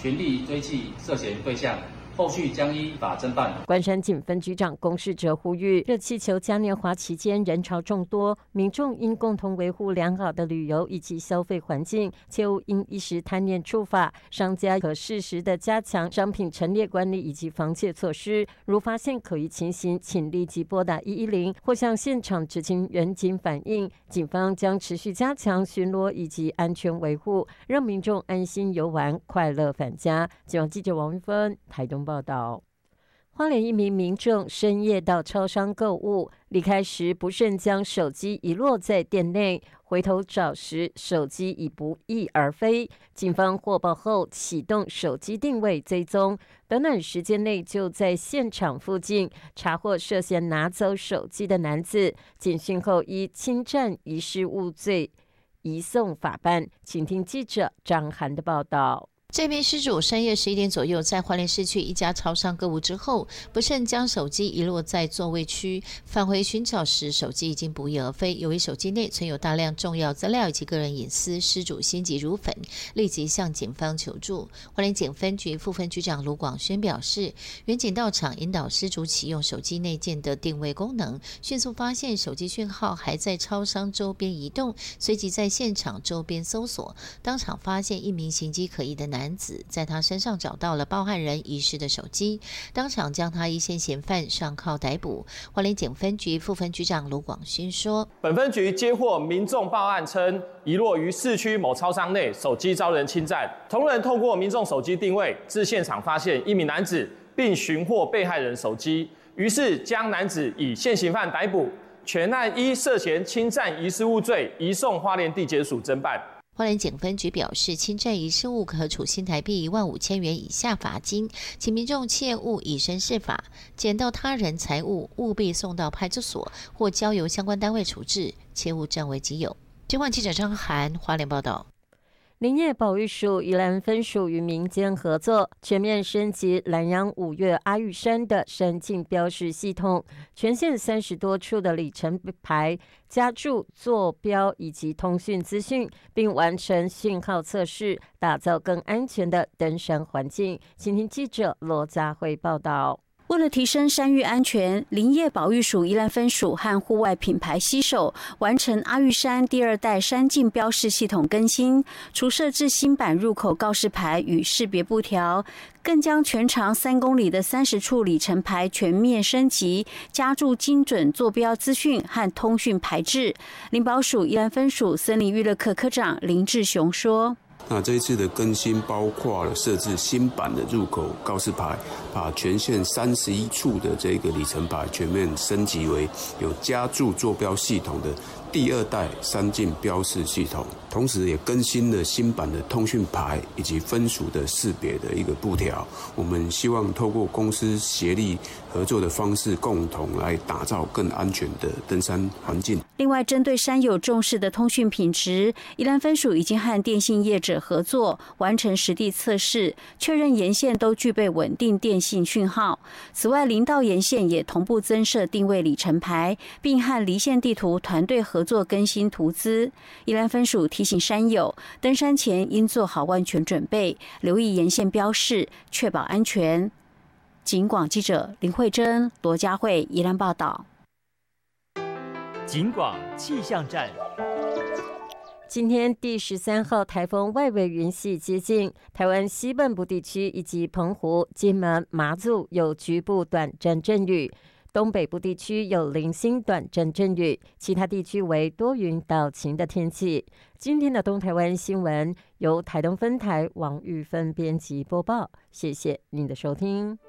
全力追缉涉嫌对象，后续将依法侦办。 关山警分局长龚世哲呼吁，热气球嘉年华期间人潮众多，民众应共同维护良好的旅游以及消费环境，切勿因一时贪念触法。商家可适时的加强商品陈列管理以及防窃措施，如发现可疑情形，请立即拨打110或向现场执勤员警反映。警方将持续加强巡逻以及安全维护，让民众安心游玩，快乐返家。警方记者王玉芬台东报道。花莲一名民众深夜到超商购物，离开时不慎将手机遗落在店内，回头找时手机已不翼而飞。警方获报后启动手机定位追踪，短短时间内就在现场附近查获涉嫌拿走手机的男子，检讯后依侵占遗失物罪移送法办。请听记者张涵的报道。 这名失主深夜11点左右在花莲市区一家超商购物之后，不慎将手机遗落在座位区，返回寻找时手机已经不翼而飞。由于手机内存有大量重要资料以及个人隐私，失主心急如焚，立即向警方求助。花莲警分局副分局长卢广轩表示，员警到场引导失主启用手机内建的定位功能，迅速发现手机讯号还在超商周边移动，随即在现场周边搜索，当场发现一名行迹可疑的男子，在他身上找到了报案人遗失的手机，当场将他依现嫌犯上铐逮捕。花莲警分局副分局长卢广勋说， 本分局接获民众报案称，遗落于市区某超商内手机遭人侵占，同仁透过民众手机定位至现场发现一名男子，并寻获被害人手机，于是将男子以现行犯逮捕，全案依涉嫌侵占遗失物罪移送花莲地检署侦办。 花莲警分局表示，侵占遗失物可处新台币15000元以下罚金，请民众切勿以身试法，捡到他人财物务必送到派出所或交由相关单位处置，切勿占为己有。今晚记者张涵花莲报道。 林业保育署宜兰分署与民间合作，全面升级南洋五岳阿玉山的山径标示系统，全县30多处的里程牌加注坐标以及通讯资讯，并完成讯号测试，打造更安全的登山环境。请听记者罗佳慧报道。 为了提升山域安全，林业保育署宜兰分署和户外品牌携手，完成阿玉山第2代山径标示系统更新，除设置新版入口告示牌与识别布条，更将全长3公里的30处里程牌全面升级，加注精准坐标资讯和通讯牌制。林保署宜兰分署森林娱乐科科长林志雄说， 那这一次的更新包括了设置新版的入口告示牌，把全县31处的这个里程牌全面升级为有加注坐标系统的第2代山径标示系统，同时也更新了新版的通讯牌以及分属的识别的一个布条。我们希望透过公司协力合作的方式，共同来打造更安全的登山环境。 另外，针对山友重视的通讯品质，宜兰分署已经和电信业者合作，完成实地测试，确认沿线都具备稳定电信讯号。此外，林道沿线也同步增设定位里程牌，并和离线地图团队合作更新图资。宜兰分署提醒山友，登山前应做好万全准备，留意沿线标示，确保安全。警广记者林慧珍、罗佳慧宜兰报道。 警广气象站。 今天第13号台风外围云系接近台湾西半部地区以及澎湖、金门、马祖有局部短暂阵雨，东北部地区有零星短暂阵雨，其他地区为多云到晴的天气。今天的东台湾新闻由台东分台王玉芬编辑播报，谢谢您的收听。